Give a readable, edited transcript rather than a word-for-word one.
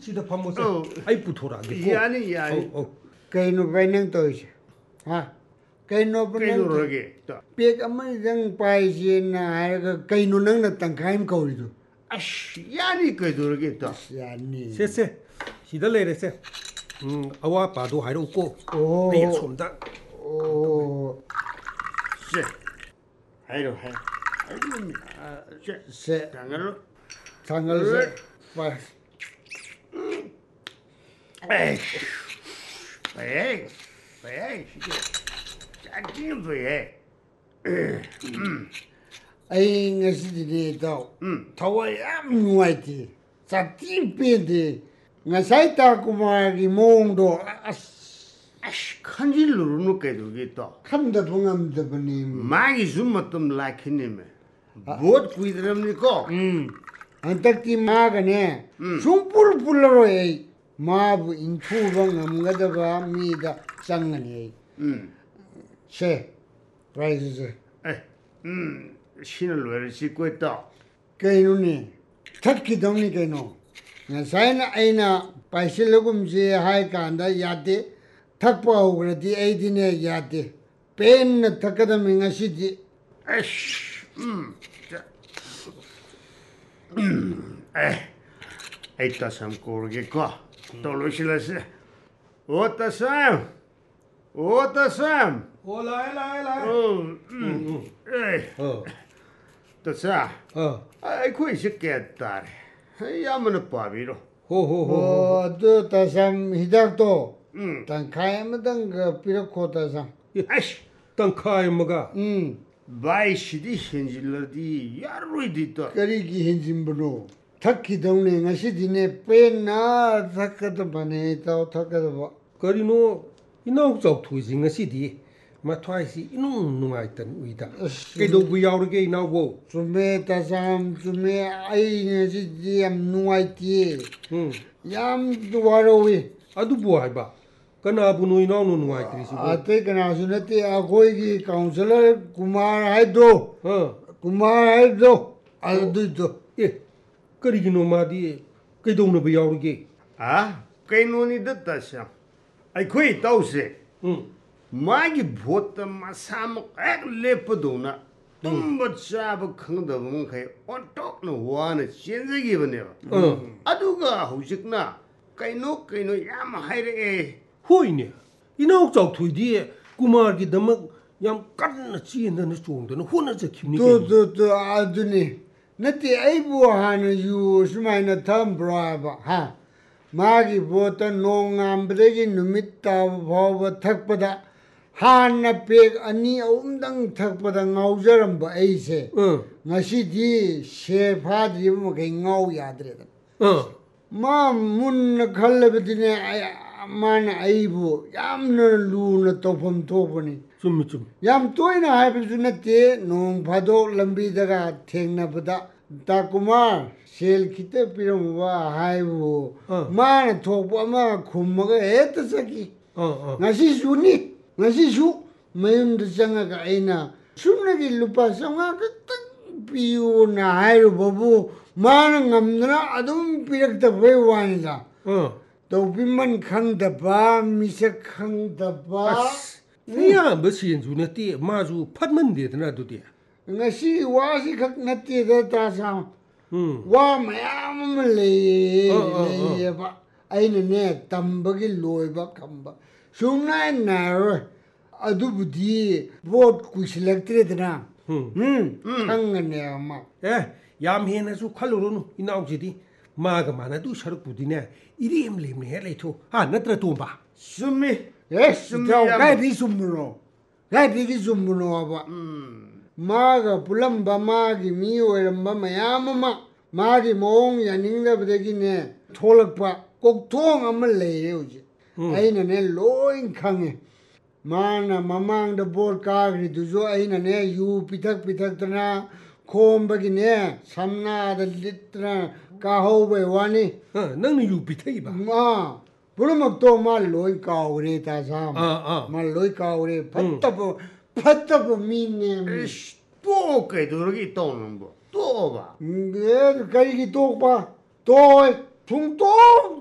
시다 파모자. 아이 부토라게. 야니. Kaino bainang toise. Ha. Kaino banang. Roge. Pek aman dang pai na harga kaino nang na tangkaim kauridu. Ash, yani roge to. Yani. 세세. 시다 레레세. 아와 봐도 하이로 없고. 오. 내 손다. 오. 세. 하이로. Se. 당가로. Tangal se. Pa. Ehi. Aqui foi. Ai ngasi di tau. Tawai am nuaiti. Sa timpede. Ngasai ta kumagi mondo. Ash, kanjiluru no roge to. Kamda bungam da bani. Magi zumatum lakinime. Bot kuidram ni ko. Antakti magane. Sumpul pularo ei. Mabu intuba ngamgadaba mida sangani. Se. Prices. Sinal wera sikweta. Kaino ni. Thakki dongni kaino. Ngasaina aina paisilagum je hai kanda yate. Thakpa ugrati aidine yate. Pen thakada mingasi di. Ash. Eita sam korge ko. Toloshilas. Ota sam. 올라. Tasa. Ai kui siketa. Yamana pabiro. Oh, do tasam hidakto. Tangkayam pirako tasam. Ash. 땅카이 뭐가. Bai shidi hinjilardi yarruidito. Karigi hinjimbano. Thakki dongne ngasidine pena thakada bane tao thakada ba. 거리노 이나옥 잡투지 ngasi디 마트와이시 이농 누가있던 우이다. 그래도 부야오르게 이나고. Sume tasam sume ai ngasi am nuaiti. Yam duwarowi. 아두 부아이바. 그나부노 이나오노 누가있더리시고. Ate kana sunati akoi ki counselor Kumar Haido. Kumar Haido. Alduito. 예. 거리기노 마디 그동네 부야오르게. Kainoni datasa. Ai kui tause. Magi bota masam ek lepadona. Tumba chaba khangda bung khai on top no wana chenjagi bane. Aduga hujikna. Kaino yam haire. 호이네. 이나옥 잡투디 꾸마르기 담막 양 깐나 지인다는 종도는 혼나서 김니. To aduni. Nati aibu hana yu sumaina tambraba ha. Magi bota nongambregi numita bhava thakpada. Hana pek ani umdang thakpada ngaujaramba aise. Ngasi di shefadi mo kai ngau yadre. Ma mun khallabdine mana aibu yamna luna tofam topani. 좀. Yam toina haibisu nate nong phado lambi daga thengna bada takuma sel kite piramwa haibu mana thopu ama khummaga eta saki ngasi su mayum da changa ka aina sumna gi lupa sanga ka piu na hairu babu mana ngamna adum pirakta bhai wanida Taupiman khangdaba misak khangdaba 니야 뭐시 주네티 마주 팟먼데드나 두디. ngasi wasi khak natti da ta sam wa mayam le ba aina ne tambagi loiba khamba sumna na adubudi vote ku selected na khangane ma 에 얌해나수 칼로로노 이나옥지디 마가 많아도 셔럭 부디네 이리엠 렘네 해레토 너트라 톰바. Sumi. Yes, gai sumbuno. Gai sumbuno ba. Maga pulamba magi miyo eramba mayamama. Magi mong yaningda bedegine tholakpa koktong ama leye uji. Aina ne loin khange. Mana mamang da bol kagri duzo aina ne yu pitak tana khombagine samna da litra kahobe wani. nangni yu pitak이ba. Ma Puramak to ma loi kaure ta sam. Ma loi kaure pattapo mine. To kai durgi tonumbo. To ba. Nge kai ki to pa. To tung to